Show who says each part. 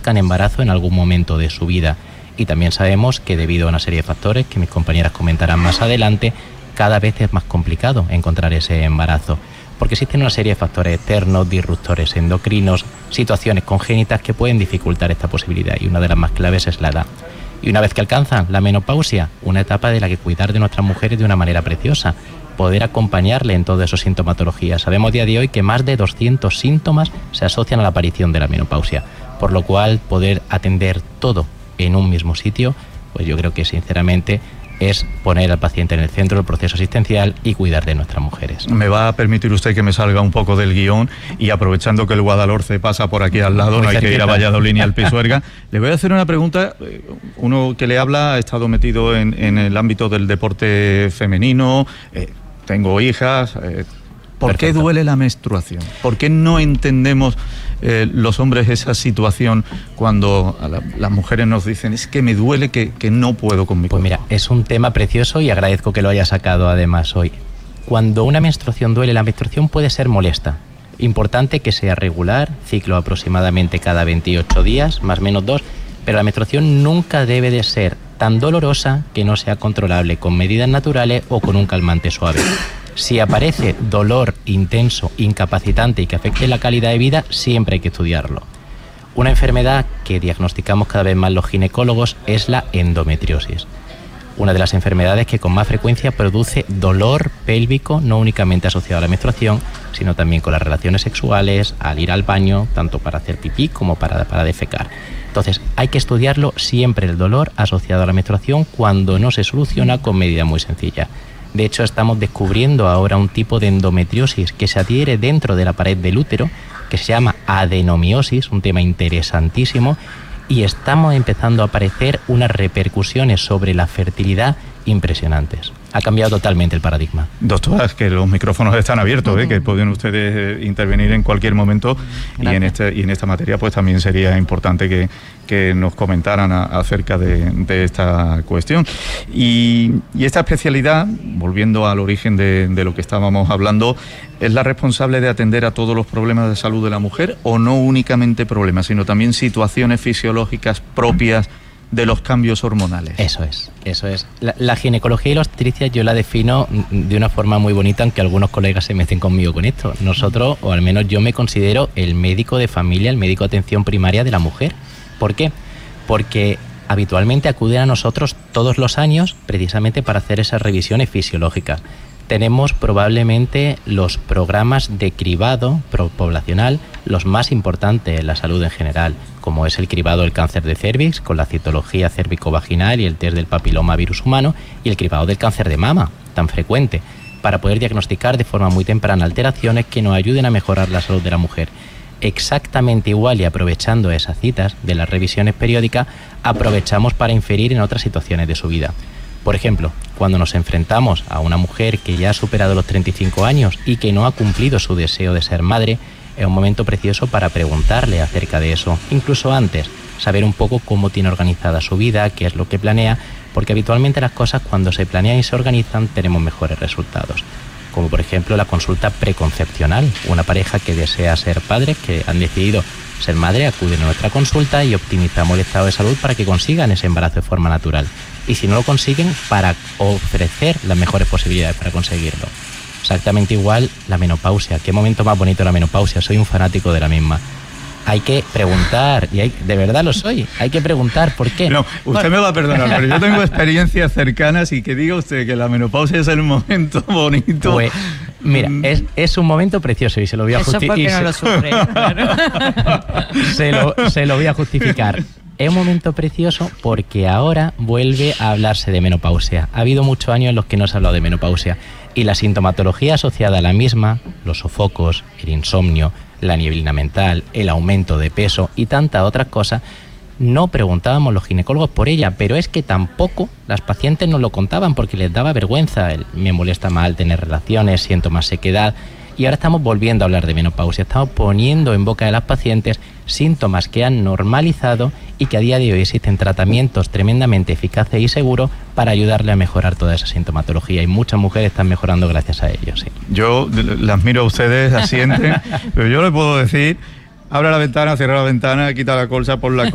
Speaker 1: buscan embarazo en algún momento de su vida. Y también sabemos que debido a una serie de factores que mis compañeras comentarán más adelante, cada vez es más complicado encontrar ese embarazo, porque existen una serie de factores externos, disruptores endocrinos, situaciones congénitas que pueden dificultar esta posibilidad, y una de las más claves es la edad. Y una vez que alcanzan la menopausia, una etapa de la que cuidar de nuestras mujeres de una manera preciosa, poder acompañarle en todas esas sintomatologías. Sabemos a día de hoy que más de 200 síntomas se asocian a la aparición de la menopausia, por lo cual poder atender todo en un mismo sitio, pues yo creo que sinceramente es poner al paciente en el centro del proceso asistencial y cuidar de nuestras mujeres.
Speaker 2: Me va a permitir usted que me salga un poco del guión, y aprovechando que el Guadalhorce pasa por aquí al lado, no hay que ir a Valladolid ni al Pisuerga, le voy a hacer una pregunta. Uno que le habla ha estado metido en el ámbito del deporte femenino, tengo hijas. ¿Por qué duele la menstruación? ¿Por qué no entendemos los hombres esa situación cuando las mujeres nos dicen es que me duele, que no puedo con mi cuerpo?
Speaker 1: Pues mira, es un tema precioso y agradezco que lo haya sacado además hoy. Cuando una menstruación duele, la menstruación puede ser molesta. Importante que sea regular, ciclo aproximadamente cada 28 días, más o menos 2, pero la menstruación nunca debe de ser tan dolorosa que no sea controlable con medidas naturales o con un calmante suave. Si aparece dolor intenso, incapacitante y que afecte la calidad de vida, siempre hay que estudiarlo. Una enfermedad que diagnosticamos cada vez más los ginecólogos es la endometriosis. Una de las enfermedades que con más frecuencia produce dolor pélvico, no únicamente asociado a la menstruación, sino también con las relaciones sexuales, al ir al baño, tanto para hacer pipí como para defecar. Entonces, hay que estudiarlo siempre el dolor asociado a la menstruación cuando no se soluciona con medidas muy sencillas. De hecho, estamos descubriendo ahora un tipo de endometriosis que se adhiere dentro de la pared del útero, que se llama adenomiosis, un tema interesantísimo, y estamos empezando a aparecer unas repercusiones sobre la fertilidad impresionantes. Ha cambiado totalmente el paradigma.
Speaker 2: Doctora, que los micrófonos están abiertos, que pueden ustedes intervenir en cualquier momento. Gracias. Y en esta materia pues también sería importante que nos comentaran acerca de esta cuestión. Y esta especialidad, volviendo al origen de lo que estábamos hablando, ¿es la responsable de atender a todos los problemas de salud de la mujer, o no únicamente problemas, sino también situaciones fisiológicas propias de los cambios hormonales?
Speaker 1: Eso es. La ginecología y la obstetricia yo la defino de una forma muy bonita, aunque algunos colegas se meten conmigo con esto. Nosotros, o al menos yo me considero el médico de familia, el médico de atención primaria de la mujer. ¿Por qué? Porque habitualmente acuden a nosotros todos los años precisamente para hacer esas revisiones fisiológicas. Tenemos probablemente los programas de cribado poblacional los más importantes en la salud en general, como es el cribado del cáncer de cérvix con la citología cérvico-vaginal y el test del papiloma virus humano, y el cribado del cáncer de mama, tan frecuente, para poder diagnosticar de forma muy temprana alteraciones que nos ayuden a mejorar la salud de la mujer. Exactamente igual, y aprovechando esas citas de las revisiones periódicas, aprovechamos para inferir en otras situaciones de su vida. Por ejemplo, cuando nos enfrentamos a una mujer que ya ha superado los 35 años y que no ha cumplido su deseo de ser madre, es un momento precioso para preguntarle acerca de eso, incluso antes, saber un poco cómo tiene organizada su vida, qué es lo que planea, porque habitualmente las cosas cuando se planean y se organizan tenemos mejores resultados. Como por ejemplo la consulta preconcepcional, una pareja que desea ser padres, que han decidido ser madre, acuden a nuestra consulta y optimizamos el estado de salud para que consigan ese embarazo de forma natural. Y si no lo consiguen, para ofrecer las mejores posibilidades para conseguirlo. Exactamente igual la menopausia. Qué momento más bonito la menopausia, soy un fanático de la misma. Hay que preguntar, y de verdad lo soy, hay que preguntar por qué.
Speaker 2: No, usted me va a perdonar, pero yo tengo experiencias cercanas, y que diga usted que la menopausia es el momento bonito.
Speaker 1: Pues, mira, es un momento precioso y se lo voy a justificar.
Speaker 3: Eso porque no lo sufre, claro.
Speaker 1: Se lo voy a justificar. Es un momento precioso porque ahora vuelve a hablarse de menopausia. Ha habido muchos años en los que no se ha hablado de menopausia, y la sintomatología asociada a la misma, los sofocos, el insomnio, la nieblina mental, el aumento de peso y tantas otras cosas, no preguntábamos los ginecólogos por ella, pero es que tampoco las pacientes nos lo contaban porque les daba vergüenza. Me molesta mal tener relaciones, siento más sequedad. Y ahora estamos volviendo a hablar de menopausia, estamos poniendo en boca de las pacientes síntomas que han normalizado y que a día de hoy existen tratamientos tremendamente eficaces y seguros para ayudarle a mejorar toda esa sintomatología, y muchas mujeres están mejorando gracias a ello, sí.
Speaker 2: Yo las miro a ustedes, asienten, pero yo les puedo decir: abra la ventana, cierra la ventana, quita la colcha, pon la